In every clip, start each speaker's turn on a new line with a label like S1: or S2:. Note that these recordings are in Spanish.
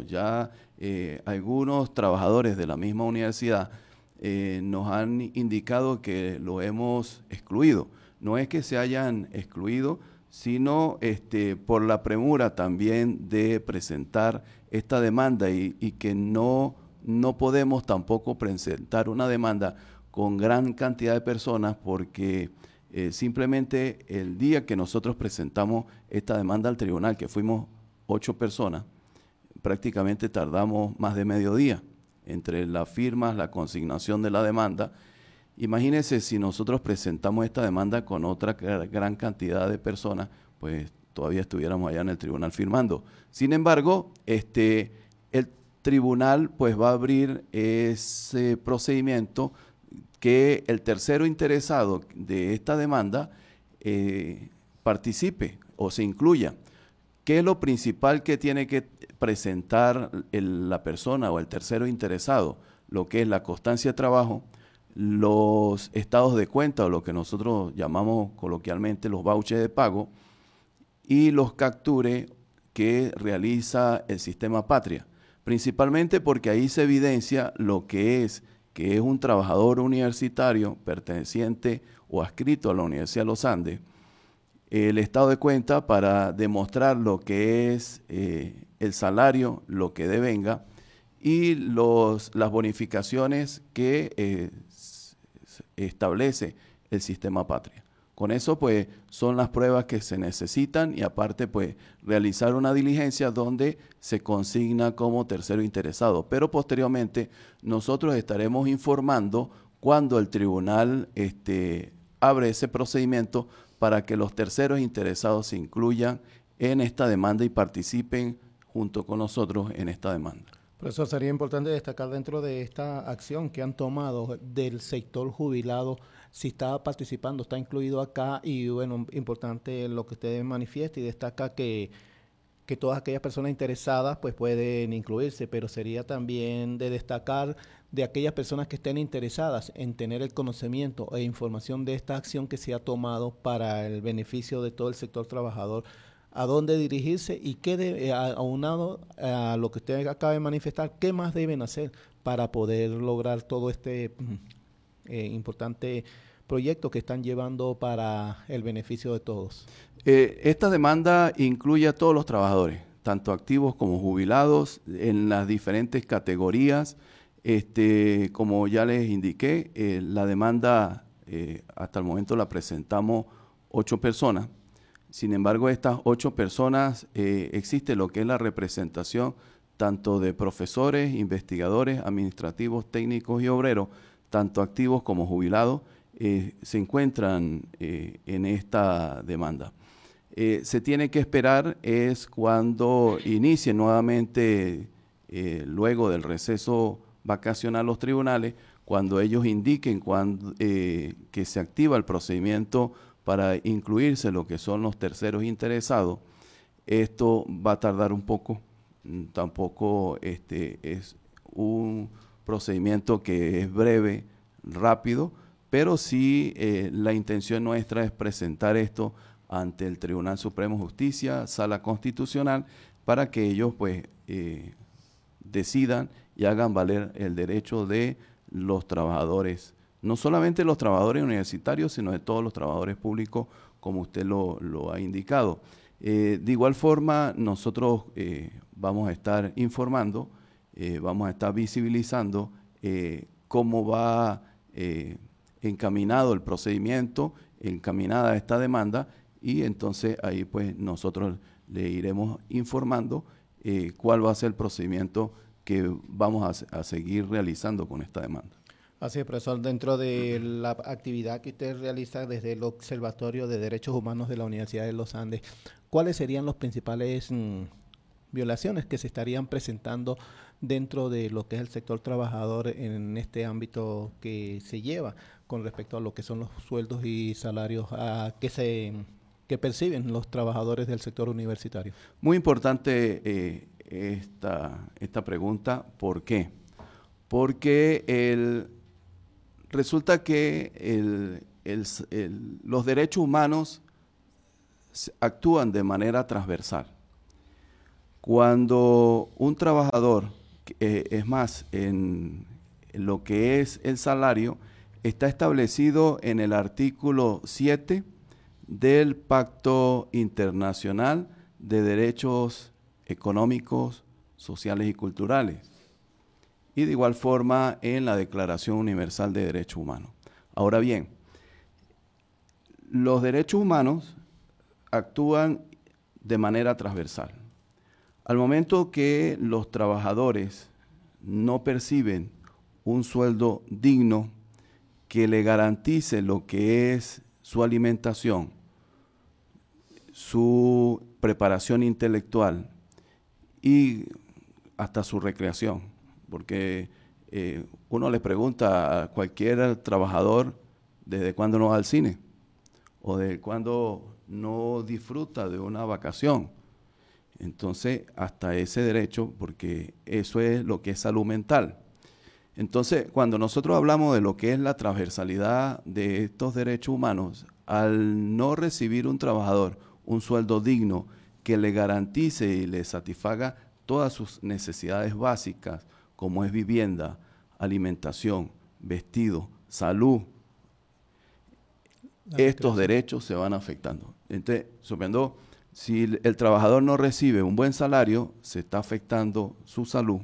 S1: incluso ya algunos trabajadores de la misma universidad nos han indicado que lo hemos excluido. No es que se hayan excluido, sino por la premura también de presentar esta demanda y que no podemos tampoco presentar una demanda con gran cantidad de personas porque simplemente el día que nosotros presentamos esta demanda al tribunal, que fuimos 8 personas, prácticamente tardamos más de mediodía entre las firmas, la consignación de la demanda. Imagínense si nosotros presentamos esta demanda con otra gran cantidad de personas, pues todavía estuviéramos allá en el tribunal firmando. Sin embargo, el tribunal pues va a abrir ese procedimiento que el tercero interesado de esta demanda participe o se incluya. ¿Qué es lo principal que tiene que presentar la persona o el tercero interesado? Lo que es la constancia de trabajo, los estados de cuenta o lo que nosotros llamamos coloquialmente los vouchers de pago y los captures que realiza el sistema Patria. Principalmente porque ahí se evidencia lo que es un trabajador universitario perteneciente o adscrito a la Universidad de los Andes, el estado de cuenta para demostrar lo que es el salario, lo que devenga y las bonificaciones que establece el sistema Patria. Con eso pues son las pruebas que se necesitan y aparte pues realizar una diligencia donde se consigna como tercero interesado. Pero posteriormente nosotros estaremos informando cuando el tribunal abre ese procedimiento para que los terceros interesados se incluyan en esta demanda y participen junto con nosotros en esta demanda.
S2: Por eso sería importante destacar dentro de esta acción que han tomado del sector jubilado, si está participando, está incluido acá y bueno, importante lo que usted manifiesta y destaca que todas aquellas personas interesadas pues pueden incluirse, pero sería también de destacar de aquellas personas que estén interesadas en tener el conocimiento e información de esta acción que se ha tomado para el beneficio de todo el sector trabajador, a dónde dirigirse y qué aunado a lo que usted acaba de manifestar, qué más deben hacer para poder lograr todo este importante proyecto que están llevando para el beneficio de todos.
S1: Esta demanda incluye a todos los trabajadores, tanto activos como jubilados, en las diferentes categorías. Como ya les indiqué, la demanda hasta el momento la presentamos 8 personas. Sin embargo, estas 8 personas existe lo que es la representación tanto de profesores, investigadores, administrativos, técnicos y obreros, tanto activos como jubilados, se encuentran en esta demanda. Se tiene que esperar es cuando inicie nuevamente, luego del receso vacacional los tribunales, cuando ellos indiquen que se activa el procedimiento para incluirse lo que son los terceros interesados. Esto va a tardar un poco, tampoco es un procedimiento que es breve, rápido, pero sí la intención nuestra es presentar esto ante el Tribunal Supremo de Justicia, Sala Constitucional, para que ellos pues decidan y hagan valer el derecho de los trabajadores, no solamente los trabajadores universitarios, sino de todos los trabajadores públicos, como usted lo ha indicado. De igual forma, nosotros vamos a estar informando, vamos a estar visibilizando cómo va encaminado el procedimiento, encaminada esta demanda, y entonces ahí pues nosotros le iremos informando cuál va a ser el procedimiento que vamos a seguir realizando con esta demanda.
S2: Así es, profesor. Dentro de la actividad que usted realiza desde el Observatorio de Derechos Humanos de la Universidad de los Andes, ¿cuáles serían las principales violaciones que se estarían presentando dentro de lo que es el sector trabajador en este ámbito que se lleva con respecto a lo que son los sueldos y salarios que perciben los trabajadores del sector universitario?
S1: Muy importante esta pregunta. ¿Por qué? Porque resulta que los derechos humanos actúan de manera transversal. Cuando un trabajador, es más, en lo que es el salario, está establecido en el artículo 7 del Pacto Internacional de Derechos Económicos, Sociales y Culturales, y de igual forma en la Declaración Universal de Derechos Humanos. Ahora bien, los derechos humanos actúan de manera transversal. Al momento que los trabajadores no perciben un sueldo digno que le garantice lo que es su alimentación, su preparación intelectual y hasta su recreación, porque uno le pregunta a cualquier trabajador desde cuándo no va al cine o desde cuándo no disfruta de una vacación. Entonces, hasta ese derecho, porque eso es lo que es salud mental. Entonces, cuando nosotros hablamos de lo que es la transversalidad de estos derechos humanos, al no recibir un trabajador un sueldo digno que le garantice y le satisfaga todas sus necesidades básicas, como es vivienda, alimentación, vestido, salud, estos derechos se van afectando. Entonces, suponiendo, si el trabajador no recibe un buen salario, se está afectando su salud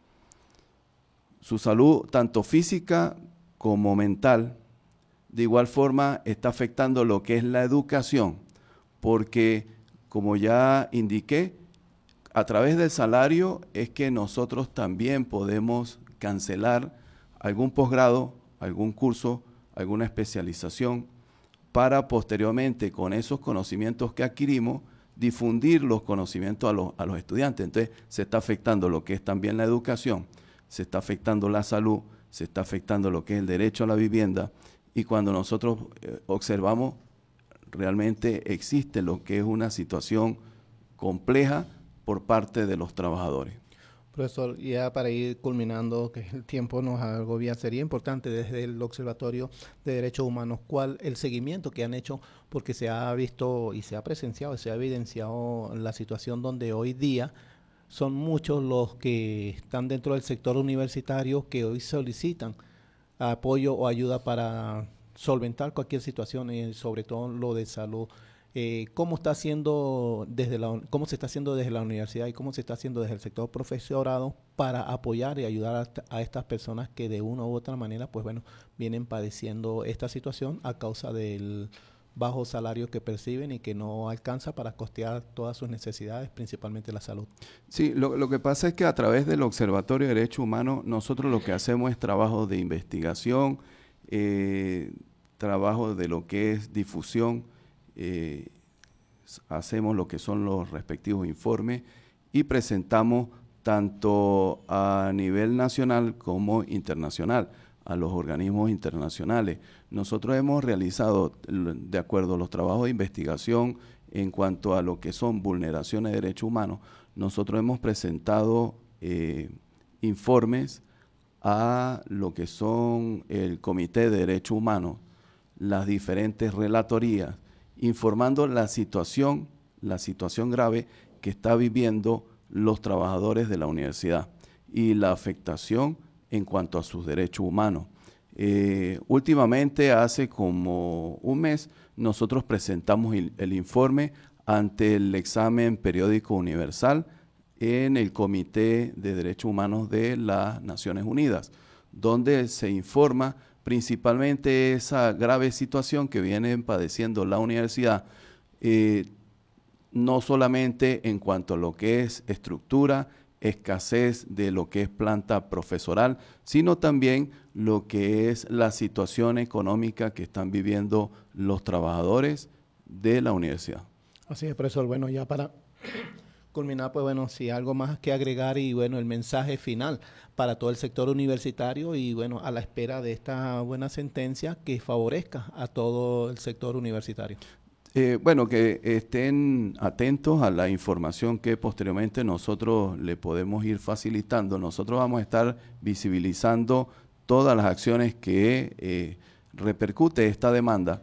S1: tanto física como mental. De igual forma, está afectando lo que es la educación, porque, como ya indiqué, a través del salario es que nosotros también podemos cancelar algún posgrado, algún curso, alguna especialización, para posteriormente, con esos conocimientos que adquirimos, difundir los conocimientos a los estudiantes. Entonces, se está afectando lo que es también la educación, se está afectando la salud, se está afectando lo que es el derecho a la vivienda, y cuando nosotros observamos, realmente existe lo que es una situación compleja por parte de los trabajadores.
S2: Profesor, ya para ir culminando, que el tiempo nos agobia, sería importante desde el Observatorio de Derechos Humanos, ¿cuál el seguimiento que han hecho? Porque se ha visto y se ha presenciado, se ha evidenciado la situación donde hoy día son muchos los que están dentro del sector universitario que hoy solicitan apoyo o ayuda para solventar cualquier situación, sobre todo lo de salud. ¿Cómo está haciendo cómo se está haciendo desde la universidad y cómo se está haciendo desde el sector profesorado para apoyar y ayudar a estas personas que de una u otra manera, pues bueno, vienen padeciendo esta situación a causa del bajo salario que perciben y que no alcanza para costear todas sus necesidades, principalmente la salud?
S1: Sí, lo que pasa es que a través del Observatorio de Derechos Humanos, nosotros lo que hacemos es trabajo de investigación, trabajo de lo que es difusión, hacemos lo que son los respectivos informes y presentamos tanto a nivel nacional como internacional, a los organismos internacionales. Nosotros hemos realizado, de acuerdo a los trabajos de investigación en cuanto a lo que son vulneraciones de derechos humanos, nosotros hemos presentado informes a lo que son el Comité de Derechos Humanos, las diferentes relatorías, informando la situación grave que está viviendo los trabajadores de la universidad y la afectación en cuanto a sus derechos humanos. Últimamente, hace como un mes, nosotros presentamos el informe ante el examen periódico universal en el Comité de Derechos Humanos de las Naciones Unidas, donde se informa principalmente esa grave situación que viene padeciendo la universidad, no solamente en cuanto a lo que es estructura, escasez de lo que es planta profesoral, sino también lo que es la situación económica que están viviendo los trabajadores de la universidad.
S2: Así es, profesor. Bueno, ya para culminar, pues bueno, si algo más que agregar y bueno, el mensaje final para todo el sector universitario y bueno, a la espera de esta buena sentencia que favorezca a todo el sector universitario.
S1: Bueno, que estén atentos a la información que posteriormente nosotros le podemos ir facilitando. Nosotros vamos a estar visibilizando todas las acciones que repercute esta demanda.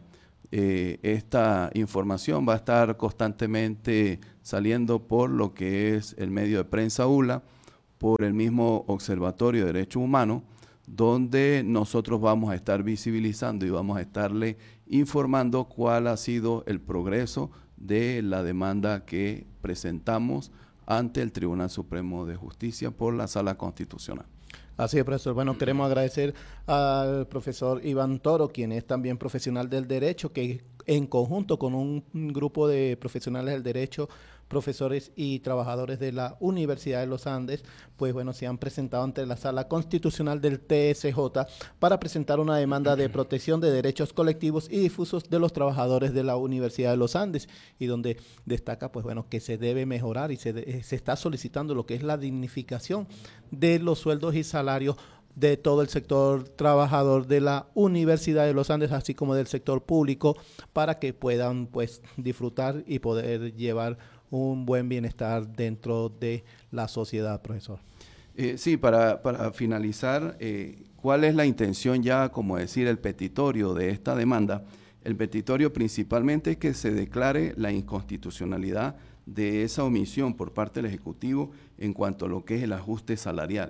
S1: esta información va a estar constantemente saliendo por lo que es el medio de prensa ULA, por el mismo Observatorio de Derechos Humanos, donde nosotros vamos a estar visibilizando y vamos a estarle informando cuál ha sido el progreso de la demanda que presentamos ante el Tribunal Supremo de Justicia por la Sala Constitucional.
S2: Así es, profesor. Bueno, queremos agradecer al profesor Iván Toro, quien es también profesional del derecho, que en conjunto con un grupo de profesionales del derecho, profesores y trabajadores de la Universidad de los Andes, pues bueno, se han presentado ante la Sala Constitucional del TSJ para presentar una demanda de protección de derechos colectivos y difusos de los trabajadores de la Universidad de los Andes, y donde destaca, pues bueno, que se debe mejorar y se está solicitando lo que es la dignificación de los sueldos y salarios de todo el sector trabajador de la Universidad de los Andes, así como del sector público, para que puedan pues disfrutar y poder llevar un buen bienestar dentro de la sociedad, profesor.
S1: Sí, para finalizar, ¿cuál es la intención ya, como decir, el petitorio de esta demanda? El petitorio principalmente es que se declare la inconstitucionalidad de esa omisión por parte del Ejecutivo en cuanto a lo que es el ajuste salarial,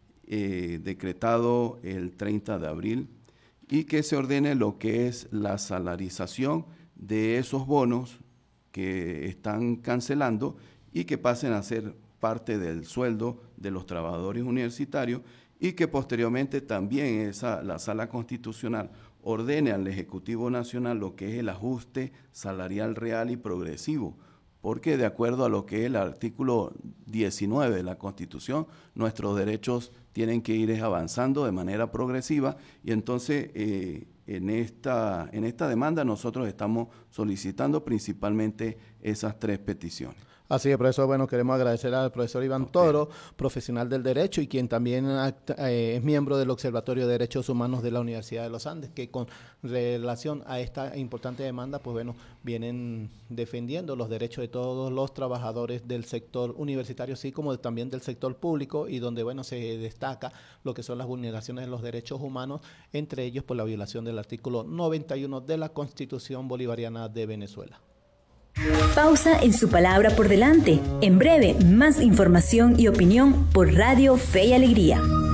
S1: decretado el 30 de abril, y que se ordene lo que es la salarización de esos bonos que están cancelando y que pasen a ser parte del sueldo de los trabajadores universitarios, y que posteriormente también la Sala Constitucional ordene al Ejecutivo Nacional lo que es el ajuste salarial real y progresivo, porque de acuerdo a lo que es el artículo 19 de la Constitución, nuestros derechos tienen que ir avanzando de manera progresiva, y entonces en esta demanda nosotros estamos solicitando principalmente esas 3 peticiones.
S2: Así es, profesor. Bueno, queremos agradecer al profesor Iván Toro, profesional del derecho y quien también es miembro del Observatorio de Derechos Humanos de la Universidad de los Andes, que con relación a esta importante demanda, pues bueno, vienen defendiendo los derechos de todos los trabajadores del sector universitario, así como también del sector público, y donde, bueno, se destaca lo que son las vulneraciones de los derechos humanos, entre ellos por la violación del artículo 91 de la Constitución Bolivariana de Venezuela.
S3: Pausa en Su Palabra por Delante. En breve, más información y opinión por Radio Fe y Alegría.